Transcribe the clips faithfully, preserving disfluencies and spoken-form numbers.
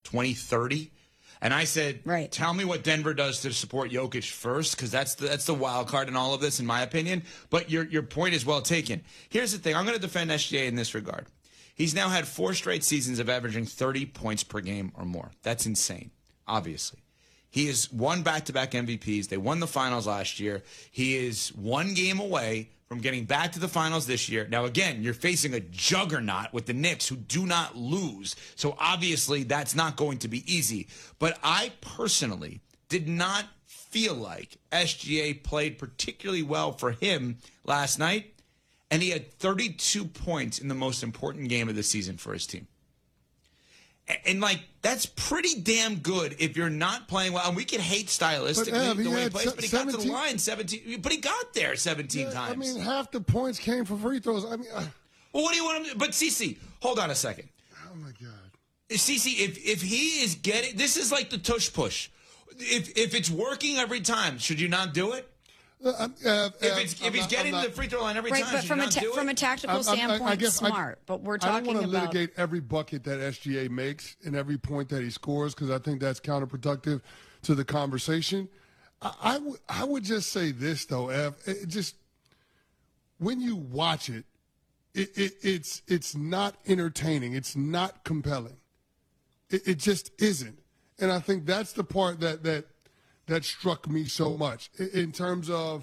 twenty thirty. And I said, right. Tell me what Denver does to support Jokic first, because that's the, that's the wild card in all of this, in my opinion. But your your point is well taken. Here's the thing. I'm going to defend S G A in this regard. He's now had four straight seasons of averaging thirty points per game or more. That's insane, obviously. He has won back-to-back M V Ps. They won the finals last year. He is one game away from getting back to the finals this year. Now, again, you're facing a juggernaut with the Knicks who do not lose. So, obviously, that's not going to be easy. But I personally did not feel like S G A played particularly well for him last night. And he had thirty-two points in the most important game of the season for his team. And, like, that's pretty damn good if you're not playing well. And we can hate stylistically but, Ev, the way he plays, se- but he got to the line seventeen. But he got there seventeen yeah, times. I mean, half the points came from free throws. I mean, uh, well, what do you want him to do? But, Cece, hold on a second. Oh, my God. Cece, if, if he is getting – this is like the tush push. If, if it's working every time, should you not do it? Uh, uh, uh, if it's, if I'm he's not, getting not, to the free throw line every right, time, but should from you a not ta- do from it? a tactical I, I, standpoint, I guess smart. I, but we're I talking don't want to about litigate every bucket that S G A makes and every point that he scores because I think that's counterproductive to the conversation. I, I, w- I would just say this though, Ev. It just when you watch it, it, it it's it's not entertaining. It's not compelling. It, it just isn't. And I think that's the part that that that struck me so much in, in terms of,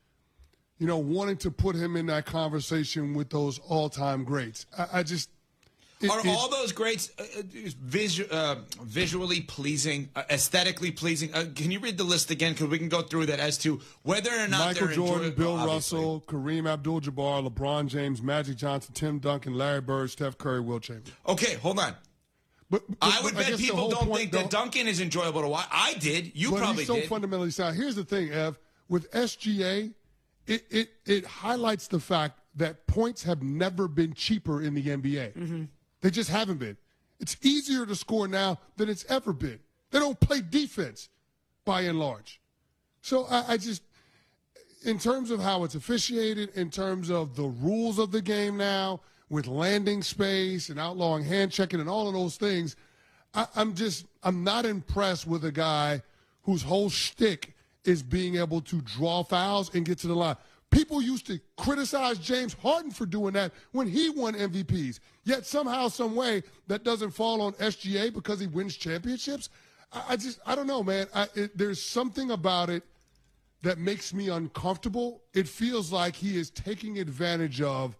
you know, wanting to put him in that conversation with those all-time greats. I, I just it, are it, all those greats uh, visu- uh, visually pleasing, uh, aesthetically pleasing? Uh, can you read the list again? Because we can go through that as to whether or not Michael they're Jordan, enjoyable, Bill obviously. Russell, Kareem Abdul-Jabbar, LeBron James, Magic Johnson, Tim Duncan, Larry Bird, Steph Curry, Will Chamberlain. Okay, hold on. But, but I would but bet guess the people whole don't point, think though, that Duncan is enjoyable to watch. I did. You but probably he's so did. fundamentally sound. Here's the thing, Ev. With S G A, it, it, it highlights the fact that points have never been cheaper in the N B A. Mm-hmm. They just haven't been. It's easier to score now than it's ever been. They don't play defense, by and large. So I, I just, in terms of how it's officiated, in terms of the rules of the game now, with landing space and outlawing hand checking and all of those things, I, I'm just, I'm not impressed with a guy whose whole shtick is being able to draw fouls and get to the line. People used to criticize James Harden for doing that when he won M V Ps. Yet somehow, some way, that doesn't fall on S G A because he wins championships. I, I just, I don't know, man. I, it, there's something about it that makes me uncomfortable. It feels like he is taking advantage of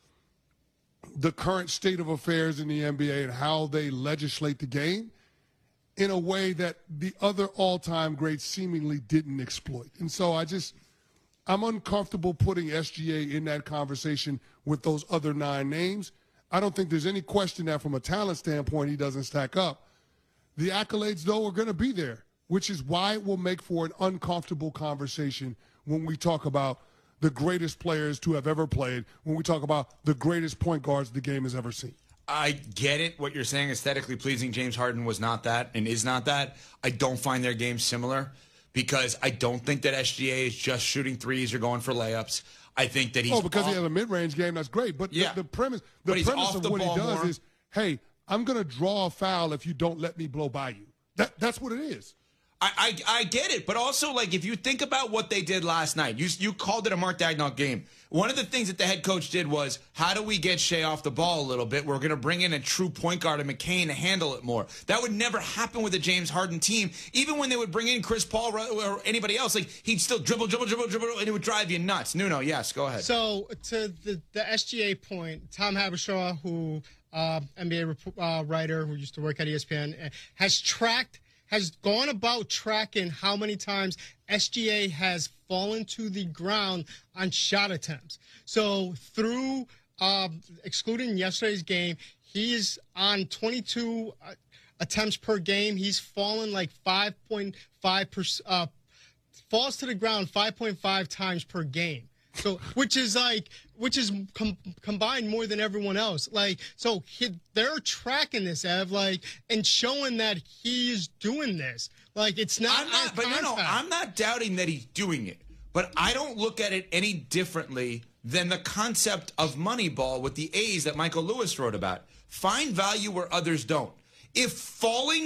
the current state of affairs in the N B A and how they legislate the game in a way that the other all-time greats seemingly didn't exploit. And so I just, I'm uncomfortable putting S G A in that conversation with those other nine names. I don't think there's any question that from a talent standpoint he doesn't stack up. The accolades, though, are going to be there, which is why it will make for an uncomfortable conversation when we talk about the greatest players to have ever played, when we talk about the greatest point guards the game has ever seen. I get it, what you're saying, aesthetically pleasing. James Harden was not that and is not that. I don't find their games similar because I don't think that S G A is just shooting threes or going for layups. I think that he's Oh, because off- he has a mid-range game, that's great. But Yeah. the, the premise, But the he's premise off of the what he ball does more. is, hey, I'm going to draw a foul if you don't let me blow by you. That That's what it is. I, I I get it, but also, like, if you think about what they did last night, you you called it a Mark Daigneault game. One of the things that the head coach did was, how do we get Shea off the ball a little bit? We're going to bring in a true point guard, and McCain, to handle it more. That would never happen with a James Harden team. Even when they would bring in Chris Paul or anybody else, like, he'd still dribble, dribble, dribble, dribble, and it would drive you nuts. Nuno, yes, go ahead. So, to the, the S G A point, Tom Habershaw, who uh, N B A rep- uh, writer who used to work at E S P N, uh, has tracked has gone about tracking how many times S G A has fallen to the ground on shot attempts. So through, uh, excluding yesterday's game, he's on twenty-two uh, attempts per game. He's fallen like five point five percent, uh, falls to the ground five point five times per game. So, which is like, which is com- combined more than everyone else. Like, so he, they're tracking this, Ev, like, and showing that he's doing this. Like, it's not. I'm not, but no, no, I'm not doubting that he's doing it. But I don't look at it any differently than the concept of Moneyball with the A's that Michael Lewis wrote about. Find value where others don't. If falling